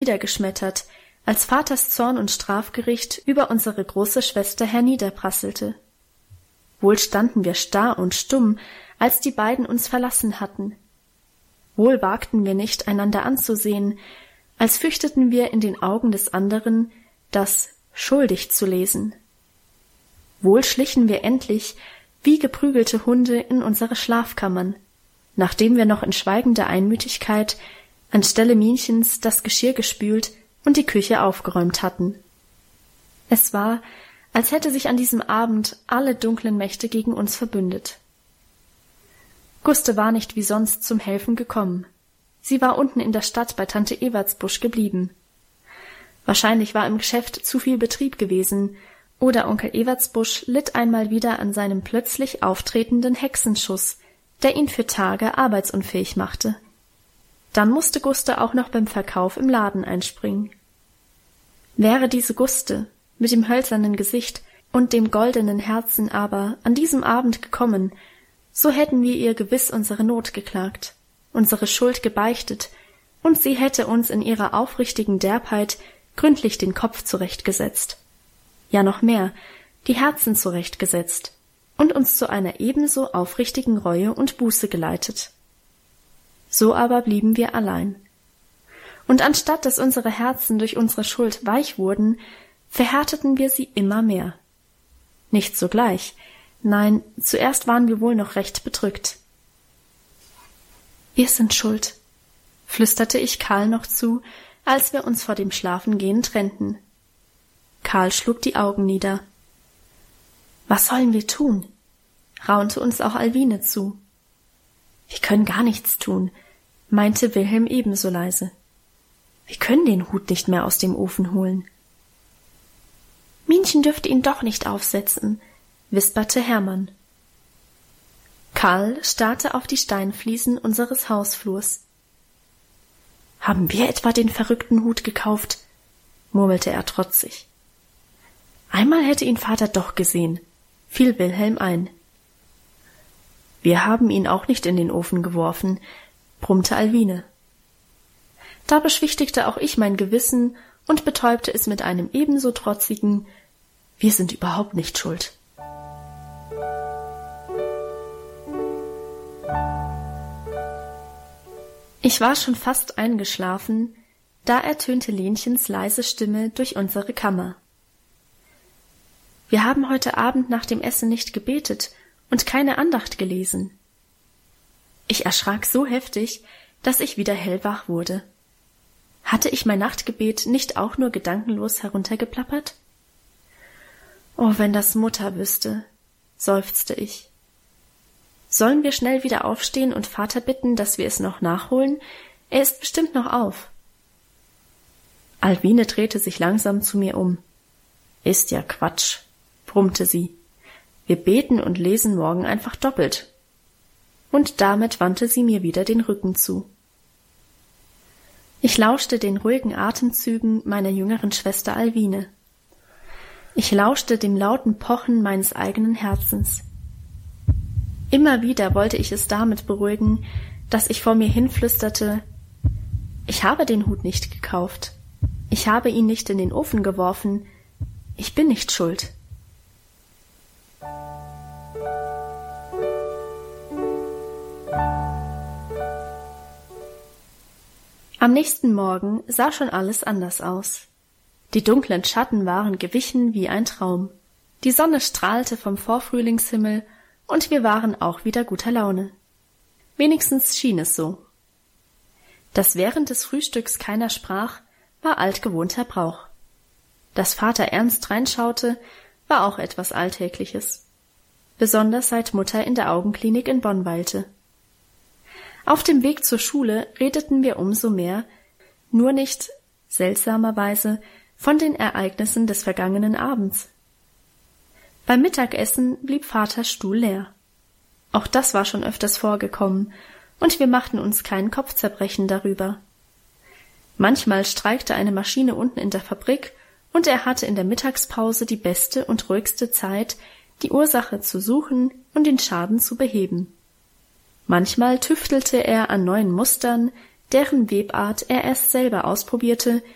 niedergeschmettert, als Vaters Zorn und Strafgericht über unsere große Schwester herniederprasselte. Wohl standen wir starr und stumm, als die beiden uns verlassen hatten. Wohl wagten wir nicht, einander anzusehen, als fürchteten wir in den Augen des anderen, das schuldig zu lesen. Wohl schlichen wir endlich, wie geprügelte Hunde, in unsere Schlafkammern, nachdem wir noch in schweigender Einmütigkeit anstelle Minchens das Geschirr gespült und die Küche aufgeräumt hatten. Es war, als hätte sich an diesem Abend alle dunklen Mächte gegen uns verbündet. Guste war nicht wie sonst zum Helfen gekommen. Sie war unten in der Stadt bei Tante Ewertsbusch geblieben. Wahrscheinlich war im Geschäft zu viel Betrieb gewesen, oder Onkel Ewertsbusch litt einmal wieder an seinem plötzlich auftretenden Hexenschuss, der ihn für Tage arbeitsunfähig machte. Dann musste Guste auch noch beim Verkauf im Laden einspringen. Wäre diese Guste mit dem hölzernen Gesicht und dem goldenen Herzen aber an diesem Abend gekommen, so hätten wir ihr gewiss unsere Not geklagt, unsere Schuld gebeichtet, und sie hätte uns in ihrer aufrichtigen Derbheit gründlich den Kopf zurechtgesetzt. Ja, noch mehr, die Herzen zurechtgesetzt und uns zu einer ebenso aufrichtigen Reue und Buße geleitet. So aber blieben wir allein. Und anstatt dass unsere Herzen durch unsere Schuld weich wurden, verhärteten wir sie immer mehr. Nicht sogleich, nein, zuerst waren wir wohl noch recht bedrückt. »Wir sind schuld«, flüsterte ich Karl noch zu, als wir uns vor dem Schlafengehen trennten. Karl schlug die Augen nieder. »Was sollen wir tun?«, raunte uns auch Alwine zu. »Wir können gar nichts tun«, meinte Wilhelm ebenso leise. »Wir können den Hut nicht mehr aus dem Ofen holen.« »Minchen dürfte ihn doch nicht aufsetzen«, wisperte Hermann. Karl starrte auf die Steinfliesen unseres Hausflurs. »Haben wir etwa den verrückten Hut gekauft?«, murmelte er trotzig. »Einmal hätte ihn Vater doch gesehen«, fiel Wilhelm ein. »Wir haben ihn auch nicht in den Ofen geworfen«, brummte Alwine. Da beschwichtigte auch ich mein Gewissen und betäubte es mit einem ebenso trotzigen »Wir sind überhaupt nicht schuld«. Ich war schon fast eingeschlafen, da ertönte Lenchens leise Stimme durch unsere Kammer. »Wir haben heute Abend nach dem Essen nicht gebetet und keine Andacht gelesen.« Ich erschrak so heftig, dass ich wieder hellwach wurde. Hatte ich mein Nachtgebet nicht auch nur gedankenlos heruntergeplappert? »Oh, wenn das Mutter wüsste«, seufzte ich. »Sollen wir schnell wieder aufstehen und Vater bitten, dass wir es noch nachholen? Er ist bestimmt noch auf.« Alwine drehte sich langsam zu mir um. »Ist ja Quatsch«, brummte sie. »Wir beten und lesen morgen einfach doppelt.« Und damit wandte sie mir wieder den Rücken zu. Ich lauschte den ruhigen Atemzügen meiner jüngeren Schwester Alwine. Ich lauschte dem lauten Pochen meines eigenen Herzens. Immer wieder wollte ich es damit beruhigen, dass ich vor mir hinflüsterte: »Ich habe den Hut nicht gekauft. Ich habe ihn nicht in den Ofen geworfen. Ich bin nicht schuld.« Am nächsten Morgen sah schon alles anders aus. Die dunklen Schatten waren gewichen wie ein Traum. Die Sonne strahlte vom Vorfrühlingshimmel und wir waren auch wieder guter Laune. Wenigstens schien es so. Dass während des Frühstücks keiner sprach, war altgewohnter Brauch. Dass Vater ernst reinschaute, war auch etwas Alltägliches. Besonders seit Mutter in der Augenklinik in Bonn weilte. Auf dem Weg zur Schule redeten wir umso mehr, nur nicht, seltsamerweise, von den Ereignissen des vergangenen Abends. Beim Mittagessen blieb Vaters Stuhl leer. Auch das war schon öfters vorgekommen, und wir machten uns kein Kopfzerbrechen darüber. Manchmal streikte eine Maschine unten in der Fabrik, und er hatte in der Mittagspause die beste und ruhigste Zeit, die Ursache zu suchen und den Schaden zu beheben. Manchmal tüftelte er an neuen Mustern, deren Webart er erst selber ausprobierte